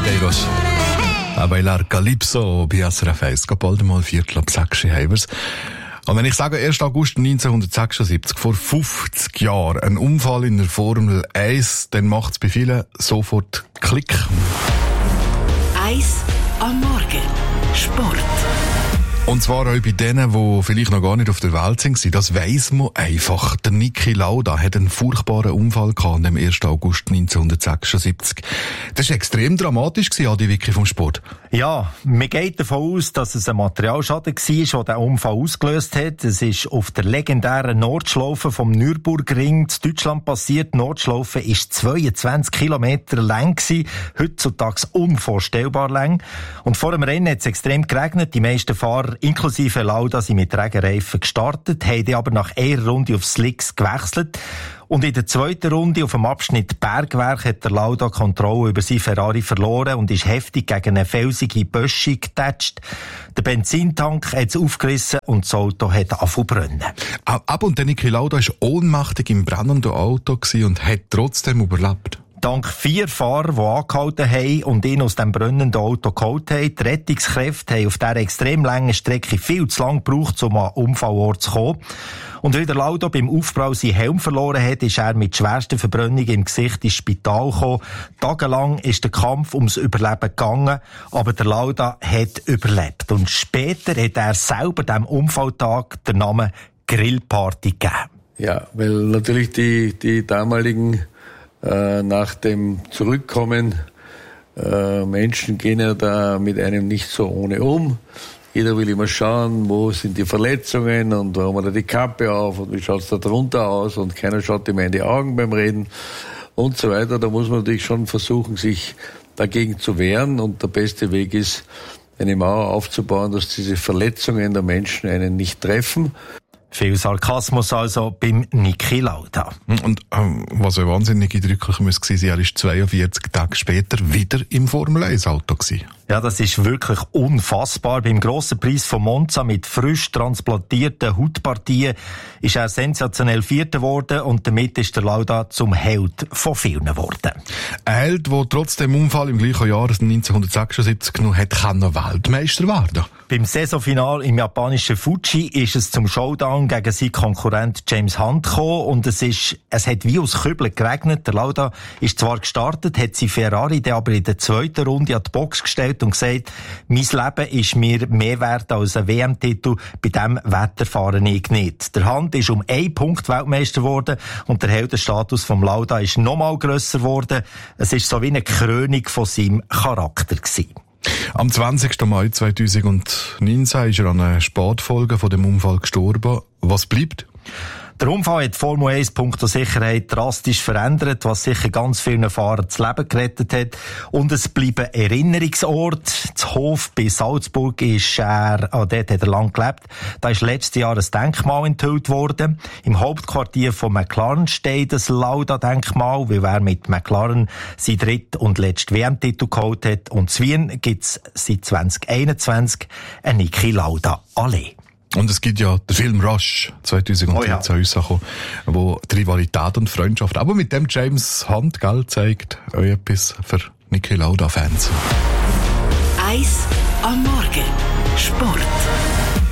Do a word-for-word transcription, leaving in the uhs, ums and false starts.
Medeiros. A bailar Calypso bei S R F eins. Bald mal Viertel ab sechs haben wir's. Und wenn ich sage ersten August neunzehnhundertsechsundsiebzig, vor fünfzig Jahren, ein Unfall in der Formel eins, dann macht's bei vielen sofort Klick. Eins am Morgen. Sport. Und zwar auch bei denen, die vielleicht noch gar nicht auf der Welt sind. Das weiss man einfach. Der Niki Lauda hat einen furchtbaren Unfall gehabt am ersten August neunzehnhundertsechsundsiebzig. Das war extrem dramatisch, Adi Wicki vom Sport. Ja, man geht davon aus, dass es ein Materialschaden war, der den Unfall ausgelöst hat. Es ist auf der legendären Nordschlaufe vom Nürburgring in Deutschland passiert. Die Nordschlaufe war zweiundzwanzig Kilometer lang, heutzutage unvorstellbar lang. Und vor dem Rennen hat es extrem geregnet. Die meisten Fahrer, inklusive Lauda, sind mit Regenreifen gestartet, haben dann aber nach einer Runde auf Slicks gewechselt. Und in der zweiten Runde auf dem Abschnitt Bergwerk hat der Lauda Kontrolle über seinen Ferrari verloren und ist heftig gegen eine felsige Böschung getatscht. Der Benzintank hat es aufgerissen und das Auto hat angefangen zu brennen. Ab und der Niki Lauda war ohnmächtig im brennenden Auto und hat trotzdem überlebt. Dank vier Fahrer, die angehalten haben und ihn aus dem brennenden Auto geholt haben. Die Rettungskräfte haben auf dieser extrem langen Strecke viel zu lange gebraucht, um an den Unfallort zu kommen. Und weil der Lauda beim Aufprall seinen Helm verloren hat, ist er mit schwersten Verbrennungen im Gesicht ins Spital gekommen. Tagelang ist der Kampf ums Überleben gegangen, aber der Lauda hat überlebt. Und später hat er selber dem Unfalltag den Namen Grillparty gegeben. Ja, weil natürlich die, die damaligen äh, nach dem Zurückkommen äh, Menschen gehen ja da mit einem nicht so ohne um. Jeder will immer schauen, wo sind die Verletzungen und da haben wir da die Kappe auf und wie schaut's da drunter aus und keiner schaut ihm in die Augen beim Reden und so weiter. Da muss man natürlich schon versuchen, sich dagegen zu wehren und der beste Weg ist, eine Mauer aufzubauen, dass diese Verletzungen der Menschen einen nicht treffen. Viel Sarkasmus also beim Niki Lauda. Und ähm, was ja wahnsinnig eindrücklich muss gewesen sein, er war zweiundvierzig Tage später wieder im Formel eins Auto gewesen. Ja, das ist wirklich unfassbar. Beim grossen Preis von Monza mit frisch transplantierten Hautpartien ist er sensationell Vierter geworden und damit ist der Lauda zum Held von vielen geworden. Ein Held, der trotz dem Unfall im gleichen Jahr neunzehnhundertsechsundsiebzig noch hat können Weltmeister werden. Beim Saisonfinal im japanischen Fuji ist es zum Showdown gegen seinen Konkurrent James Hunt gekommen und es ist, es hat wie aus Kübeln geregnet. Der Lauda ist zwar gestartet, hat sein Ferrari dann aber in der zweiten Runde an die Box gestellt und gesagt, mein Leben ist mir mehr wert als ein W M-Titel, bei diesem Wetter fahre ich nicht. Der Hunt ist um einen Punkt Weltmeister geworden und der Heldenstatus vom Lauda ist nochmal grösser geworden. Es ist so wie eine Krönung von seinem Charakter gewesen. Am zwanzigsten Mai zweitausendneunzehn ist er an einer Sportfolge von dem Unfall gestorben. Was bleibt? Der Unfall hat Formel eins punkto Sicherheit drastisch verändert, was sicher ganz vielen Fahrern das Leben gerettet hat. Und es bleiben Erinnerungsort. Das Hof bei Salzburg ist er, ah, dort hat er lang gelebt. Da ist letztes Jahr ein Denkmal enthüllt worden. Im Hauptquartier von McLaren steht das Lauda-Denkmal, weil er mit McLaren seinen dritten und letzten W M-Titel geholt hat. Und in Wien gibt es seit zwanzig einundzwanzig eine Niki Lauda-Allee. Und es gibt ja den Film Rush zweitausenddreizehn rausgekommen, wo die Rivalität und Freundschaft, aber mit dem James Hunt, gell, zeigt auch etwas für Niki Lauda-Fans. Eins am Morgen. Sport.